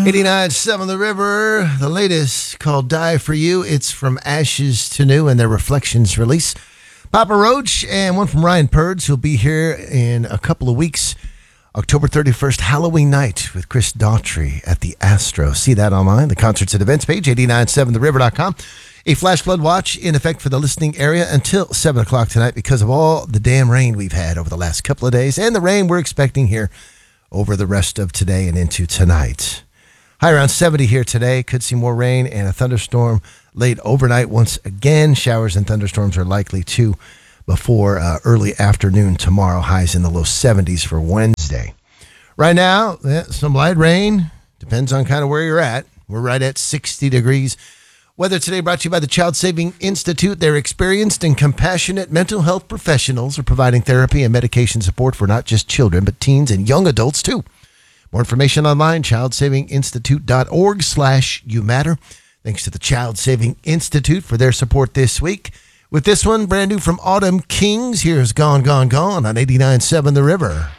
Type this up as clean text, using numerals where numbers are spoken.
89.7 The River, the latest called Die For You. It's From Ashes to New and their Reflections release. Papa Roach and one from Ryan Purds who'll be here in a couple of weeks. October 31st, Halloween night with Chris Daughtry at the Astro. See that online, the concerts and events page, 897theriver.com. A flash flood watch in effect for the listening area until 7 o'clock tonight because of all the damn rain we've had over the last couple of days and the rain we're expecting here over the rest of today and into tonight. High around 70 here today. Could see more rain and a thunderstorm late overnight once again. Showers and thunderstorms are likely too before early afternoon tomorrow. Highs in the low 70s for Wednesday. Right now, some light rain. Depends on kind of where you're at. We're right at 60 degrees. Weather today brought to you by the Child Saving Institute. Their experienced and compassionate mental health professionals are providing therapy and medication support for not just children, but teens and young adults too. More information online, childsavinginstitute.org/youmatter. Thanks to the Child Saving Institute for their support this week. With this one, brand new from Autumn Kings, here's Gone, Gone, Gone on 89.7 The River.